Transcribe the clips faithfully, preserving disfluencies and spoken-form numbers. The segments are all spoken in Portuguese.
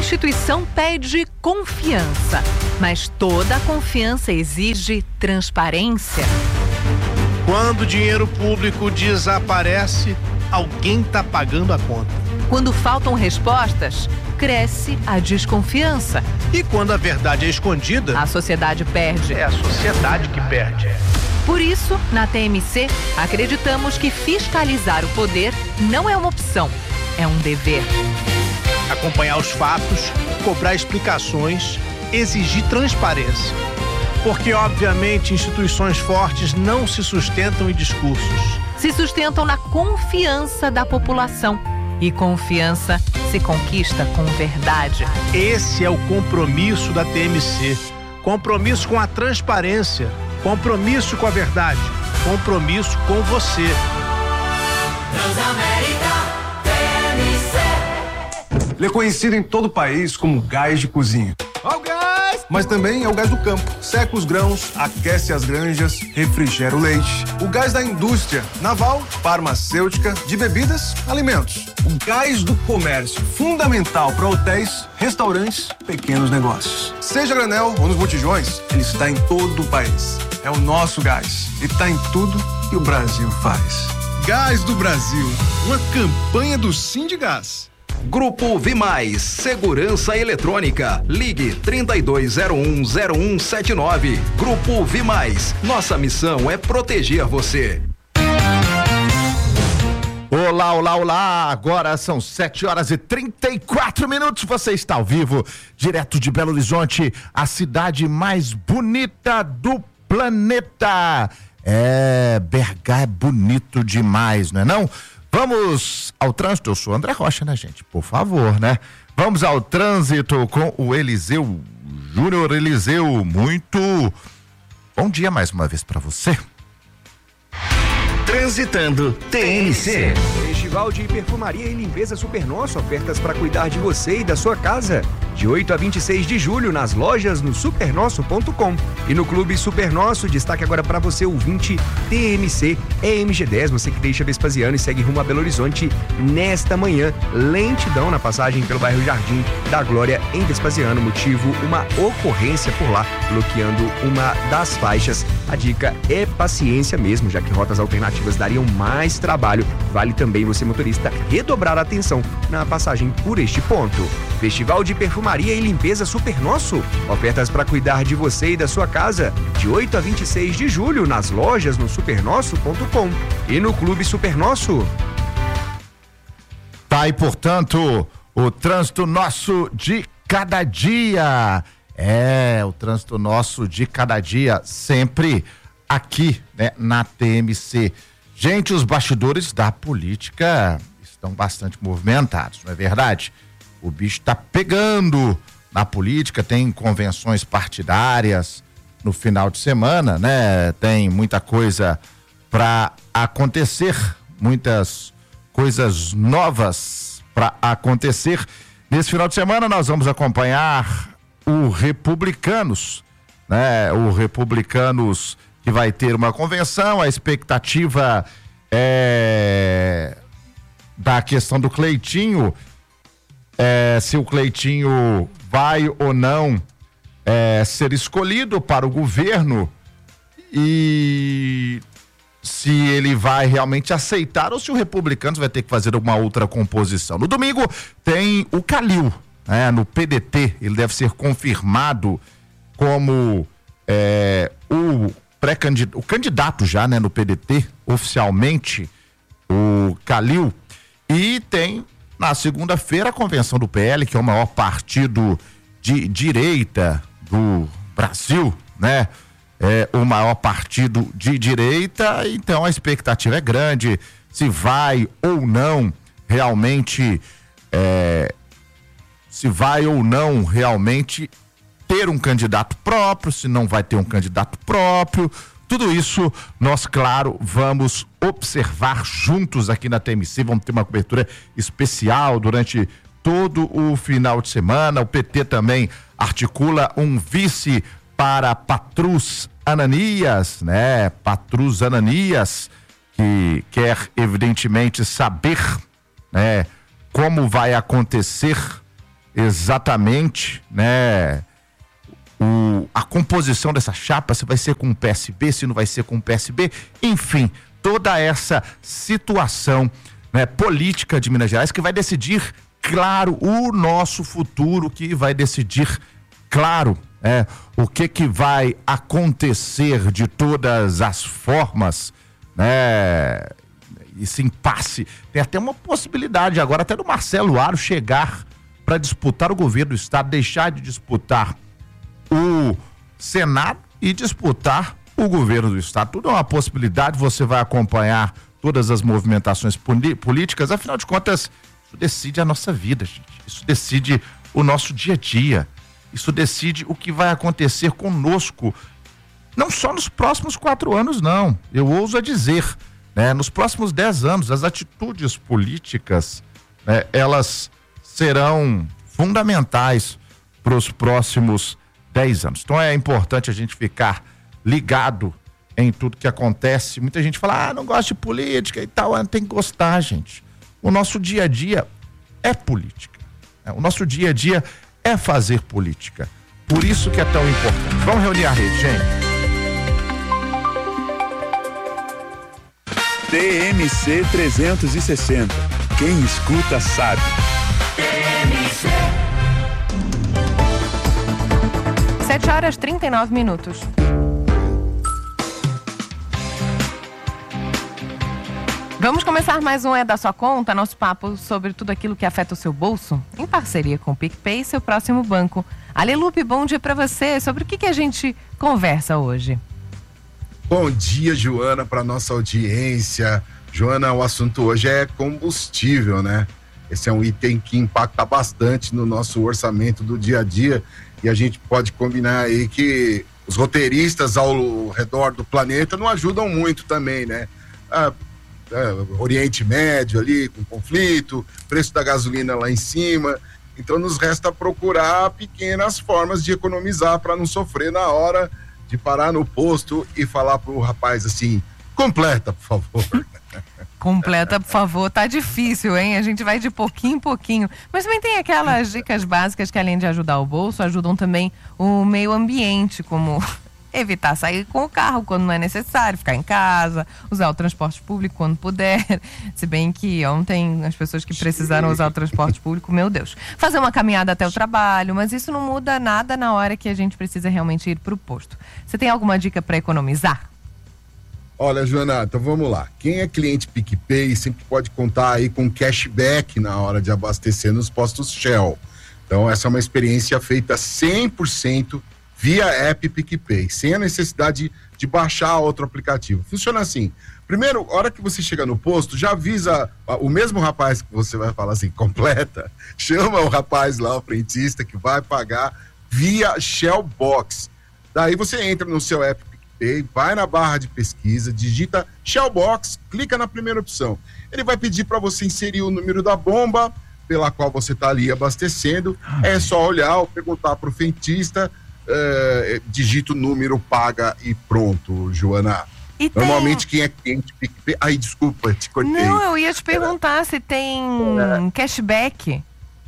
Constituição pede confiança, mas toda confiança exige transparência. Quando o dinheiro público desaparece, alguém está pagando a conta. Quando faltam respostas, cresce a desconfiança. E quando a verdade é escondida, a sociedade perde. É a sociedade que perde. Por isso, na T M C, acreditamos que fiscalizar o poder não é uma opção, é um dever. Acompanhar os fatos, cobrar explicações, exigir transparência. Porque, obviamente, instituições fortes não se sustentam em discursos. Se sustentam na confiança da população. E confiança se conquista com verdade. Esse é o compromisso da T M C. Compromisso com a transparência. Compromisso com a verdade. Compromisso com você. Transamérica T M C. Ele é conhecido em todo o país como gás de cozinha. Ó o gás! Mas também é o gás do campo. Seca os grãos, aquece as granjas, refrigera o leite. O gás da indústria naval, farmacêutica, de bebidas, alimentos. O gás do comércio, fundamental para hotéis, restaurantes, pequenos negócios. Seja a granel ou nos botijões, ele está em todo o país. É o nosso gás e está em tudo que o Brasil faz. Gás do Brasil, uma campanha do Sindigás. Grupo Vimais, Segurança Eletrônica. Ligue trinta e dois zero um zero um sete nove. Grupo Vimais, nossa missão é proteger você. Olá, olá, olá, agora são sete horas e trinta e quatro minutos, você está ao vivo, direto de Belo Horizonte, a cidade mais bonita do planeta. É, B H é bonito demais, não é não? Vamos ao trânsito, eu sou André Rocha, né, gente? Por favor, né? Vamos ao trânsito com o Eliseu Júnior. Eliseu, muito bom dia mais uma vez para você. Transitando T M C. Festival de Perfumaria e Limpeza Supernosso, ofertas para cuidar de você e da sua casa. De oito a vinte e seis de julho, nas lojas no supernosso ponto com. E no Clube Supernosso, destaque agora para você, ouvinte T M C E M G dez, você que deixa Vespasiano e segue rumo a Belo Horizonte nesta manhã. Lentidão na passagem pelo bairro Jardim da Glória em Vespasiano, motivo uma ocorrência por lá, bloqueando uma das faixas. A dica é paciência mesmo, já que rotas alternativas dariam mais trabalho. Vale também você, motorista, redobrar a atenção na passagem por este ponto. Festival de Perfumaria e Limpeza Supernosso, ofertas para cuidar de você e da sua casa, de oito a vinte e seis de julho, nas lojas no supernosso ponto com e no Clube Supernosso. Tá aí, portanto, o trânsito nosso de cada dia. É, o trânsito nosso de cada dia, sempre aqui, né, na T M C. Gente, os bastidores da política estão bastante movimentados, não é verdade? O bicho tá pegando na política, tem convenções partidárias no final de semana, né? Tem muita coisa para acontecer, muitas coisas novas para acontecer. Nesse final de semana nós vamos acompanhar o Republicanos, né? O Republicanos que vai ter uma convenção, a expectativa é da questão do Cleitinho, é, se o Cleitinho vai ou não é, ser escolhido para o governo e se ele vai realmente aceitar ou se o Republicanos vai ter que fazer alguma outra composição. No domingo tem o Calil, né, no P D T, ele deve ser confirmado como é, o pré-candidato, o candidato já, né, no P D T, oficialmente, o Calil. E tem na segunda-feira a convenção do P L, que é o maior partido de direita do Brasil, né? É o maior partido de direita, então a expectativa é grande, se vai ou não realmente, é, se vai ou não realmente ter um candidato próprio, se não vai ter um candidato próprio. Tudo isso nós, claro, vamos observar juntos aqui na T M C, vamos ter uma cobertura especial durante todo o final de semana. O P T também articula um vice para Patrus Ananias, né? Patrus Ananias, que quer evidentemente saber, né, como vai acontecer exatamente, né, o, a composição dessa chapa, se vai ser com o P S B, se não vai ser com o P S B, enfim, toda essa situação, né, política de Minas Gerais que vai decidir, claro, o nosso futuro, que vai decidir, claro, é, o que que vai acontecer de todas as formas, né, esse impasse. Tem até uma possibilidade agora até do Marcelo Aro chegar para disputar o governo do estado, deixar de disputar o Senado e disputar o governo do estado. Tudo é uma possibilidade, você vai acompanhar todas as movimentações políticas, afinal de contas, isso decide a nossa vida, gente. Isso decide o nosso dia a dia. Isso decide o que vai acontecer conosco, não só nos próximos quatro anos, não. Eu ouso a dizer, né? Nos próximos dez anos, as atitudes políticas, né, elas serão fundamentais para os próximos dez anos. Então é importante a gente ficar ligado em tudo que acontece. Muita gente fala, ah, não gosto de política e tal. Tem que gostar, gente. O nosso dia a dia é política. Né? O nosso dia a dia é fazer política. Por isso que é tão importante. Vamos reunir a rede, gente. T M C trezentos e sessenta. Quem escuta sabe. sete horas e trinta e nove minutos. Vamos começar mais um É da Sua Conta, nosso papo sobre tudo aquilo que afeta o seu bolso, em parceria com o PicPay e seu próximo banco. Alelupe, bom dia para você. Sobre o que, que a gente conversa hoje? Bom dia, Joana, para nossa audiência. Joana, o assunto hoje é combustível, né? Esse é um item que impacta bastante no nosso orçamento do dia a dia e a gente pode combinar aí que os roteiristas ao redor do planeta não ajudam muito também, né? Ah, É, Oriente Médio ali com conflito, preço da gasolina lá em cima, então nos resta procurar pequenas formas de economizar para não sofrer na hora de parar no posto e falar pro rapaz assim, completa, por favor. Completa, por favor, tá difícil, hein? A gente vai de pouquinho em pouquinho, mas também tem aquelas dicas básicas que, além de ajudar o bolso, ajudam também o meio ambiente, como evitar sair com o carro quando não é necessário, ficar em casa, usar o transporte público quando puder. Se bem que ontem as pessoas que precisaram usar o transporte público, meu Deus. Fazer uma caminhada até o trabalho, mas isso não muda nada na hora que a gente precisa realmente ir para o posto. Você tem alguma dica para economizar? Olha, Joana, então vamos lá. Quem é cliente PicPay sempre pode contar aí com cashback na hora de abastecer nos postos Shell. Então essa é uma experiência feita cem por cento via app PicPay, sem a necessidade de baixar outro aplicativo. Funciona assim. Primeiro, a hora que você chega no posto, já avisa o mesmo rapaz que você vai falar assim, completa, chama o rapaz lá, o frentista, que vai pagar via Shell Box. Daí você entra no seu app PicPay, vai na barra de pesquisa, digita Shell Box, clica na primeira opção. Ele vai pedir para você inserir o número da bomba pela qual você está ali abastecendo. É só olhar ou perguntar para o frentista, Uh, digita o número, paga e pronto, Joana. E Normalmente tem... quem é cliente PicPay... Ai, desculpa, te cortei. Não, eu ia te perguntar é. se tem é. cashback.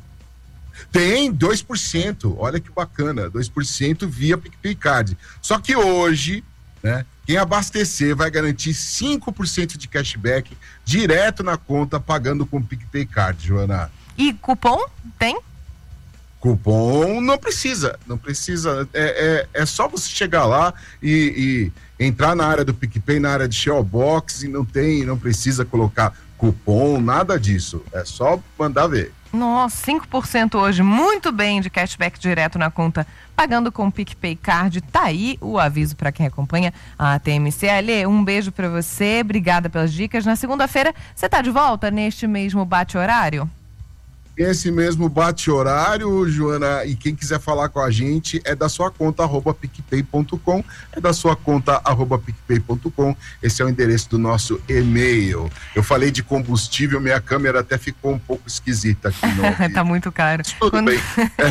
Tem dois por cento, olha que bacana, dois por cento via PicPay Card. Só que hoje, né, quem abastecer vai garantir cinco por cento de cashback direto na conta, pagando com PicPay Card, Joana. E cupom tem? Cupom não precisa, não precisa, é, é, é só você chegar lá e, e entrar na área do PicPay, na área de Shell Box, e não tem, não precisa colocar cupom, nada disso, é só mandar ver. Nossa, cinco por cento hoje, muito bem, de cashback direto na conta, pagando com o PicPay Card. Tá aí o aviso para quem acompanha a T M C. Ale, um beijo para você, obrigada pelas dicas. Na segunda-feira, você tá de volta neste mesmo bate-horário? Esse mesmo bate-horário, Joana, e quem quiser falar com a gente é da sua conta arroba picpay ponto com, é da sua conta arroba picpay ponto com, esse é o endereço do nosso e-mail. Eu falei de combustível, minha câmera até ficou um pouco esquisita aqui. No... tá muito caro. Tudo Quando... bem.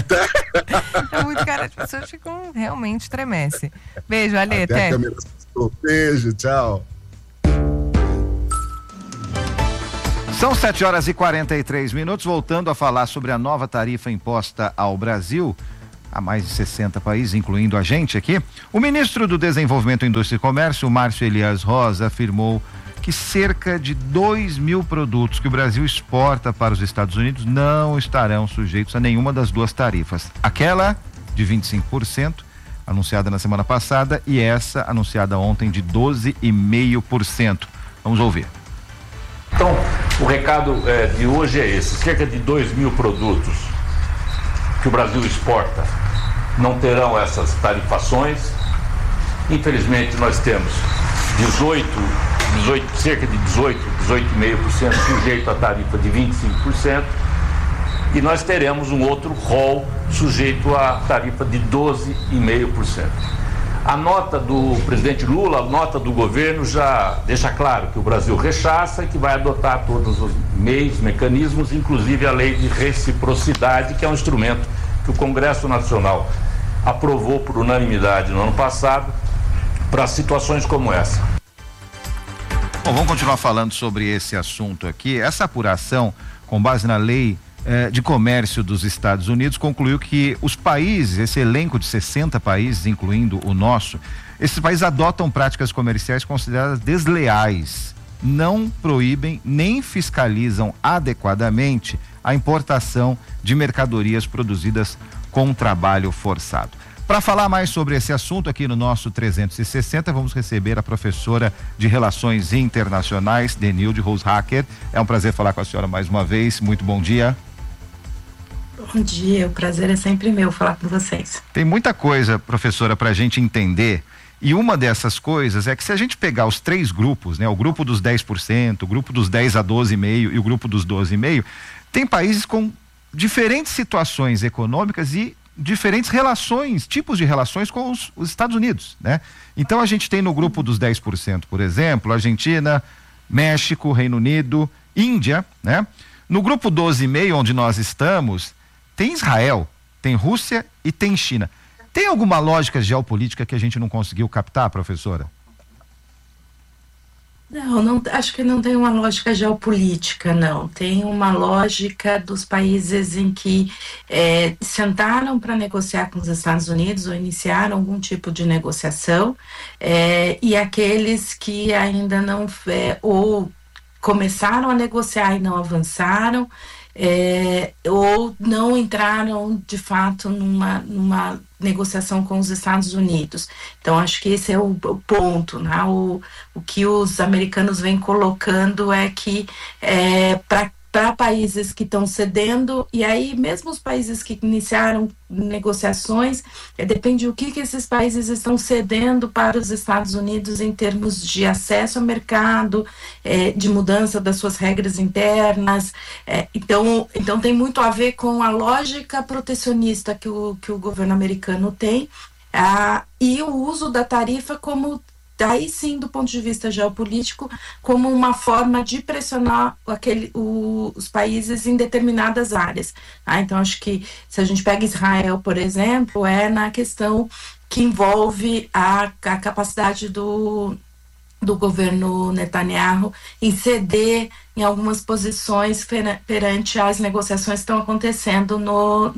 tá muito caro, as pessoas ficam realmente tremece. Beijo, Ale, até. até. A câmera... Beijo, tchau. São sete horas e quarenta e três minutos, voltando a falar sobre a nova tarifa imposta ao Brasil, a mais de sessenta países, incluindo a gente aqui. O ministro do Desenvolvimento, Indústria e Comércio, Márcio Elias Rosa, afirmou que cerca de dois mil produtos que o Brasil exporta para os Estados Unidos não estarão sujeitos a nenhuma das duas tarifas. Aquela de vinte e cinco por cento, anunciada na semana passada, e essa anunciada ontem de doze vírgula cinco por cento. Vamos ouvir. Então, o recado é, de hoje é esse: cerca de dois mil produtos que o Brasil exporta não terão essas tarifações. Infelizmente, nós temos dezoito, dezoito, cerca de dezoito, dezoito vírgula cinco por cento sujeito à tarifa de vinte e cinco por cento, e nós teremos um outro rol sujeito à tarifa de doze vírgula cinco por cento. A nota do presidente Lula, a nota do governo já deixa claro que o Brasil rechaça e que vai adotar todos os meios, mecanismos, inclusive a lei de reciprocidade, que é um instrumento que o Congresso Nacional aprovou por unanimidade no ano passado para situações como essa. Bom, vamos continuar falando sobre esse assunto aqui. Essa apuração, com base na lei de comércio dos Estados Unidos, concluiu que os países, esse elenco de sessenta países, incluindo o nosso, esses países adotam práticas comerciais consideradas desleais, não proíbem nem fiscalizam adequadamente a importação de mercadorias produzidas com trabalho forçado. Para falar mais sobre esse assunto aqui no nosso trezentos e sessenta, vamos receber a professora de Relações Internacionais, Denilde Roshacker. É um prazer falar com a senhora mais uma vez. Muito bom dia. Bom dia, o prazer é sempre meu falar com vocês. Tem muita coisa, professora, para a gente entender, e uma dessas coisas é que se a gente pegar os três grupos, né, o grupo dos dez por cento, o grupo dos dez a doze vírgula cinco por cento e o grupo dos doze vírgula cinco por cento, tem países com diferentes situações econômicas e diferentes relações, tipos de relações com os, os Estados Unidos, né? Então a gente tem no grupo dos dez por cento, por exemplo, Argentina, México, Reino Unido, Índia, né? No grupo doze vírgula cinco por cento, onde nós estamos, tem Israel, tem Rússia e tem China. Tem alguma lógica geopolítica que a gente não conseguiu captar, professora? Não, não, acho que não tem uma lógica geopolítica, não. Tem uma lógica dos países em que é, sentaram para negociar com os Estados Unidos ou iniciaram algum tipo de negociação, é, e aqueles que ainda não, é, ou começaram a negociar e não avançaram, É, ou não entraram de fato numa, numa negociação com os Estados Unidos. Então acho que esse é o, o ponto, né? o, o que os americanos vêm colocando é que é, para para países que estão cedendo, e aí mesmo os países que iniciaram negociações, é, depende do que, que esses países estão cedendo para os Estados Unidos em termos de acesso ao mercado, é, de mudança das suas regras internas, é, então, então tem muito a ver com a lógica protecionista que o, que o governo americano tem, ah, e o uso da tarifa como daí sim, do ponto de vista geopolítico, como uma forma de pressionar aquele, o, os países em determinadas áreas. Ah, então, acho que se a gente pega Israel, por exemplo, é na questão que envolve a, a capacidade do, do governo Netanyahu em ceder em algumas posições per, perante as negociações que estão acontecendo no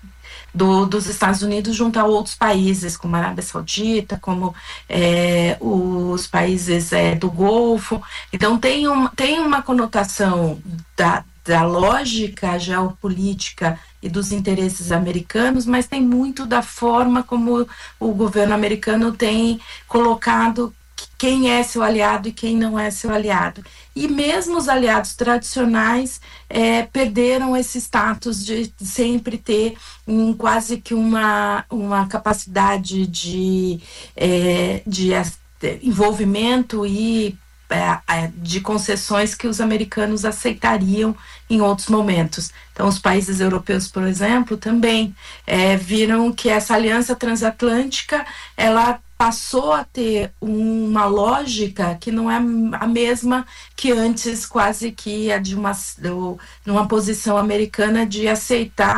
Do, dos Estados Unidos junto a outros países, como a Arábia Saudita, como é, os países é, do Golfo. Então tem, um, tem uma conotação da, da lógica geopolítica e dos interesses americanos, mas tem muito da forma como o governo americano tem colocado quem é seu aliado e quem não é seu aliado. E mesmo os aliados tradicionais é, perderam esse status de sempre ter um, quase que uma, uma capacidade de, é, de envolvimento e é, de concessões que os americanos aceitariam em outros momentos. Então, os países europeus, por exemplo, também é, viram que essa aliança transatlântica, ela passou a ter uma lógica que não é a mesma que antes, quase que a de uma, de uma posição americana de aceitar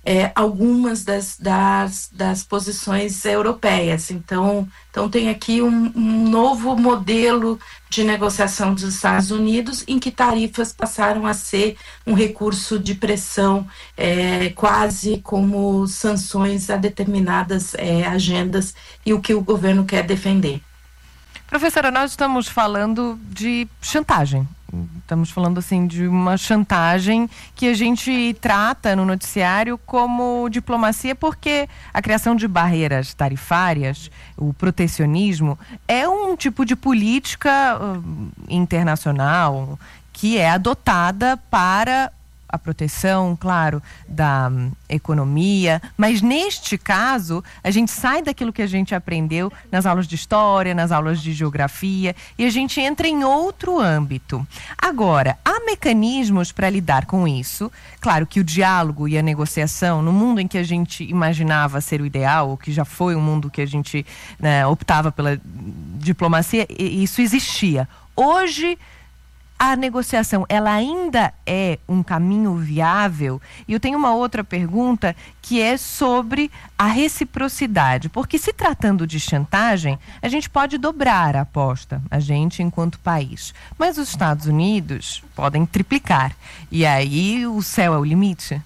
é, algumas das, das, das posições europeias. Então, então tem aqui um, um novo modelo de negociação dos Estados Unidos, em que tarifas passaram a ser um recurso de pressão, é, quase como sanções a determinadas é, agendas e o que o governo quer defender. Professora, nós estamos falando de chantagem. Estamos falando assim de uma chantagem que a gente trata no noticiário como diplomacia, porque a criação de barreiras tarifárias, o protecionismo, é um tipo de política uh, internacional que é adotada para a proteção, claro, da um, economia, mas neste caso a gente sai daquilo que a gente aprendeu nas aulas de história, nas aulas de geografia, e a gente entra em outro âmbito. Agora, há mecanismos para lidar com isso. Claro que o diálogo e a negociação, no mundo em que a gente imaginava ser o ideal, ou que já foi um mundo que a gente, né, optava pela diplomacia, isso existia. Hoje, a negociação, ela ainda é um caminho viável? E eu tenho uma outra pergunta, que é sobre a reciprocidade. Porque se tratando de chantagem, a gente pode dobrar a aposta, a gente enquanto país. Mas os Estados Unidos podem triplicar. E aí o céu é o limite?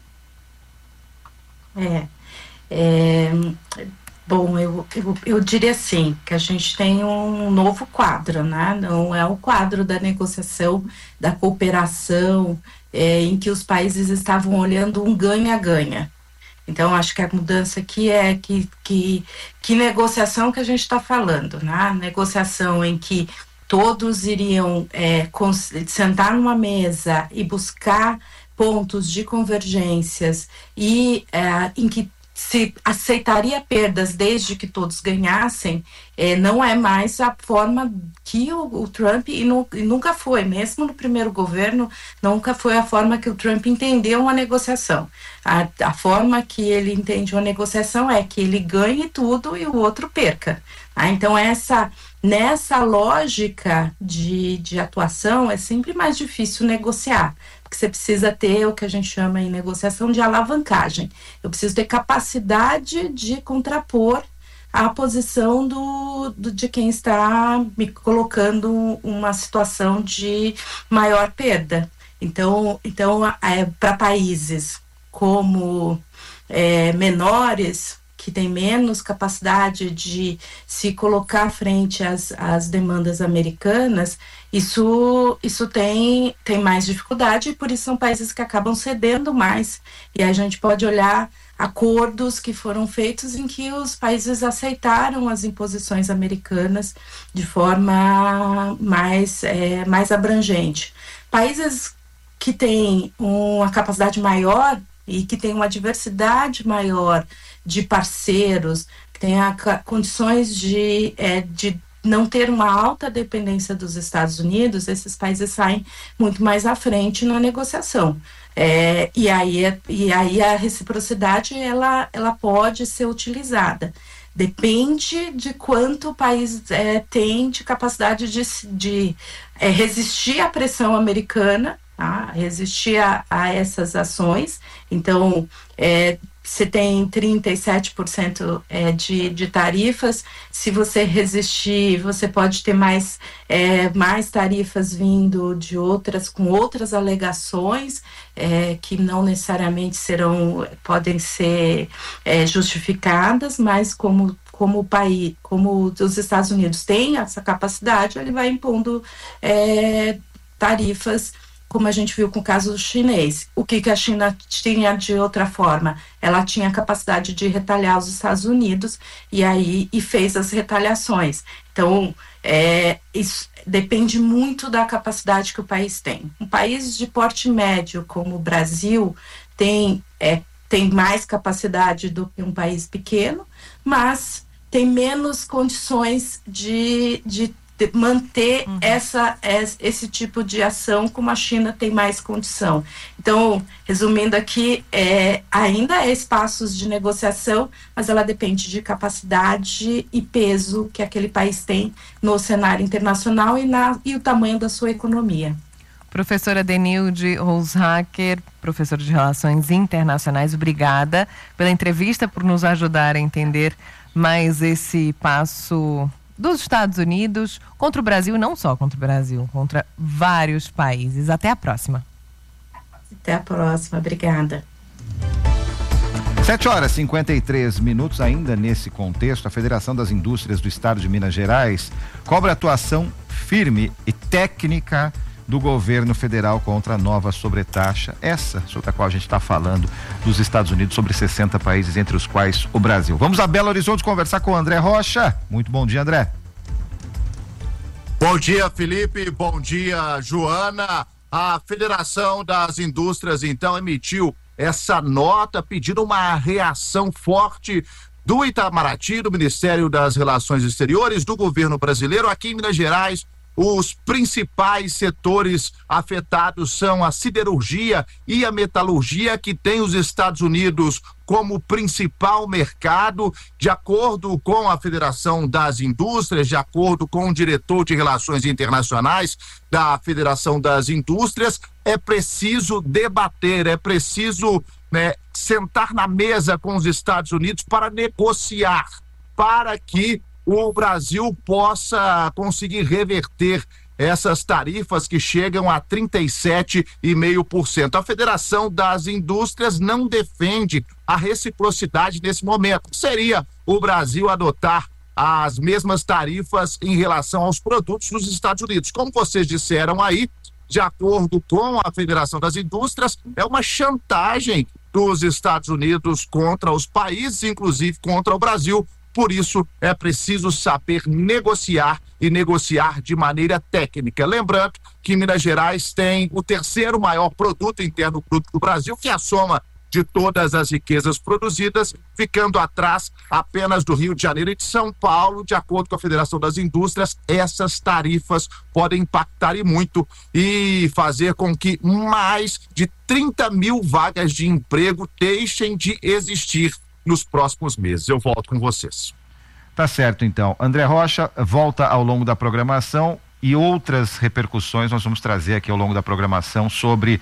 É. é... Bom, eu, eu, eu diria assim, que a gente tem um novo quadro, né? Não é o quadro da negociação, da cooperação, é, em que os países estavam olhando um ganha-ganha. Então, acho que a mudança aqui é que, que, que negociação que a gente está falando, né? Negociação em que todos iriam é, sentar numa mesa e buscar pontos de convergências e é, em que se aceitaria perdas desde que todos ganhassem, é, não é mais a forma que o, o Trump, e, nu, e nunca foi, mesmo no primeiro governo, nunca foi a forma que o Trump entendeu uma negociação. A, a forma que ele entende uma negociação é que ele ganhe tudo e o outro perca. Ah, então, essa, nessa lógica de, de atuação, é sempre mais difícil negociar. Que você precisa ter o que a gente chama em negociação de alavancagem. Eu preciso ter capacidade de contrapor a posição do, do, de quem está me colocando uma situação de maior perda. Então, então é, para países como é, menores, que tem menos capacidade de se colocar frente às, às demandas americanas, isso, isso tem, tem mais dificuldade, e por isso são países que acabam cedendo mais. E a gente pode olhar acordos que foram feitos em que os países aceitaram as imposições americanas de forma mais, é, mais abrangente. Países que têm uma capacidade maior e que têm uma diversidade maior de parceiros, que tenha condições de, é, de não ter uma alta dependência dos Estados Unidos, esses países saem muito mais à frente na negociação. É, e, aí, e aí a reciprocidade ela, ela pode ser utilizada. Depende de quanto o país é, tem de capacidade de, de é, resistir à pressão americana, tá? Resistir a, a essas ações. Então, é, você tem trinta e sete por cento é, de, de tarifas. Se você resistir, você pode ter mais, é, mais tarifas vindo de outras, com outras alegações, é, que não necessariamente serão, podem ser é, justificadas, mas como, como o país, como os Estados Unidos têm essa capacidade, ele vai impondo é, tarifas, como a gente viu com o caso chinês. O que, que a China tinha de outra forma? Ela tinha a capacidade de retalhar os Estados Unidos e aí e fez as retaliações. Então, é, isso depende muito da capacidade que o país tem. Um país de porte médio como o Brasil tem, é, tem mais capacidade do que um país pequeno, mas tem menos condições de, de manter uhum. essa, esse tipo de ação, como a China tem mais condição. Então, resumindo aqui, é, ainda é espaços de negociação, mas ela depende de capacidade e peso que aquele país tem no cenário internacional e, na, e o tamanho da sua economia. Professora Denilde Roushacker, professora de Relações Internacionais, obrigada pela entrevista, por nos ajudar a entender mais esse passo dos Estados Unidos contra o Brasil, não só contra o Brasil, contra vários países. Até a próxima. Até a próxima, obrigada. sete horas e cinquenta e três minutos, ainda nesse contexto, a Federação das Indústrias do Estado de Minas Gerais cobra atuação firme e técnica do governo federal contra a nova sobretaxa, essa sobre a qual a gente está falando, dos Estados Unidos, sobre sessenta países, entre os quais o Brasil. Vamos a Belo Horizonte conversar com o André Rocha. Muito bom dia, André. Bom dia, Felipe. Bom dia, Joana. A Federação das Indústrias, então, emitiu essa nota pedindo uma reação forte do Itamaraty, do Ministério das Relações Exteriores, do governo brasileiro. Aqui em Minas Gerais, os principais setores afetados são a siderurgia e a metalurgia, que tem os Estados Unidos como principal mercado. De acordo com a Federação das Indústrias, de acordo com o diretor de Relações Internacionais da Federação das Indústrias, é preciso debater, é preciso, né, sentar na mesa com os Estados Unidos para negociar, para que o Brasil possa conseguir reverter essas tarifas que chegam a trinta e sete vírgula cinco por cento. A Federação das Indústrias não defende a reciprocidade nesse momento. Seria o Brasil adotar as mesmas tarifas em relação aos produtos dos Estados Unidos. Como vocês disseram aí, de acordo com a Federação das Indústrias, é uma chantagem dos Estados Unidos contra os países, inclusive contra o Brasil. Por isso, é preciso saber negociar e negociar de maneira técnica. Lembrando que Minas Gerais tem o terceiro maior produto interno bruto do Brasil, que é a soma de todas as riquezas produzidas, ficando atrás apenas do Rio de Janeiro e de São Paulo. De acordo com a Federação das Indústrias, essas tarifas podem impactar e muito e fazer com que mais de trinta mil vagas de emprego deixem de existir nos próximos meses. Eu volto com vocês. Tá certo, então. André Rocha volta ao longo da programação, e outras repercussões nós vamos trazer aqui ao longo da programação sobre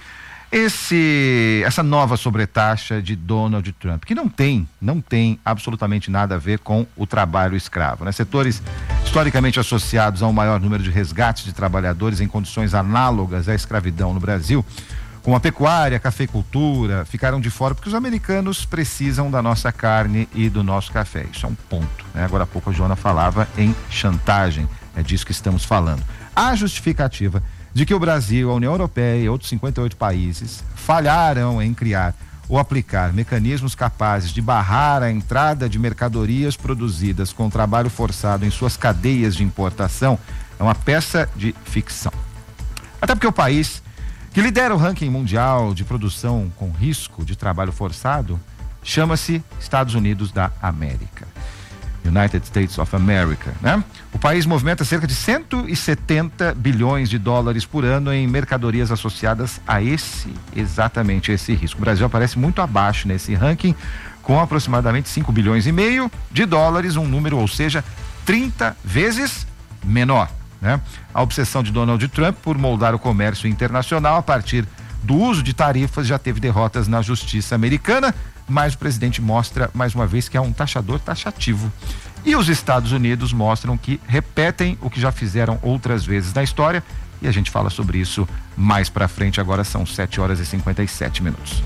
esse, essa nova sobretaxa de Donald Trump, que não tem, não tem absolutamente nada a ver com o trabalho escravo, né? Setores historicamente associados a um maior número de resgates de trabalhadores em condições análogas à escravidão no Brasil, como a pecuária, a cafeicultura, ficaram de fora porque os americanos precisam da nossa carne e do nosso café. Isso é um ponto, né? Agora há pouco a Joana falava em chantagem, é disso que estamos falando. A justificativa de que o Brasil, a União Europeia e outros cinquenta e oito países falharam em criar ou aplicar mecanismos capazes de barrar a entrada de mercadorias produzidas com trabalho forçado em suas cadeias de importação é uma peça de ficção. Até porque o país que lidera o ranking mundial de produção com risco de trabalho forçado chama-se Estados Unidos da América. United States of America, né? O país movimenta cerca de cento e setenta bilhões de dólares por ano em mercadorias associadas a esse, exatamente esse risco. O Brasil aparece muito abaixo nesse ranking, com aproximadamente cinco bilhões e meio de dólares, um número, ou seja, trinta vezes menor, né? A obsessão de Donald Trump por moldar o comércio internacional a partir do uso de tarifas já teve derrotas na justiça americana, mas o presidente mostra mais uma vez que é um taxador taxativo. E os Estados Unidos mostram que repetem o que já fizeram outras vezes na história, e a gente fala sobre isso mais pra frente. Agora são sete horas e cinquenta e sete minutos.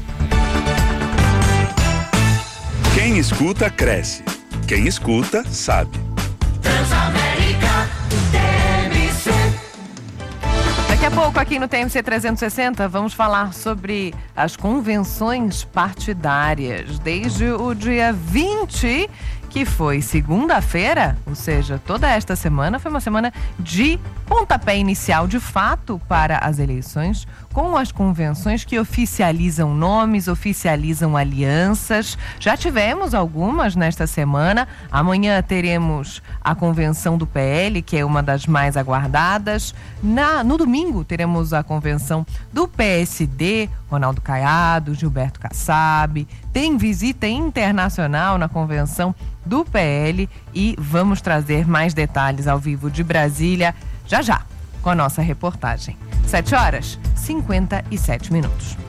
Quem escuta, cresce. Quem escuta, sabe. Transamérica T M C. Daqui a pouco aqui no T M C trezentos e sessenta vamos falar sobre as convenções partidárias. Desde o dia vinte, que foi segunda-feira, ou seja, toda esta semana foi uma semana de pontapé inicial de fato para as eleições, com as convenções que oficializam nomes, oficializam alianças. Já tivemos algumas nesta semana. Amanhã teremos a convenção do P L, que é uma das mais aguardadas. Na, no domingo teremos a convenção do P S D, Ronaldo Caiado, Gilberto Kassab. Tem visita internacional na convenção do P L e vamos trazer mais detalhes ao vivo de Brasília já já com a nossa reportagem. sete horas, cinquenta e sete minutos.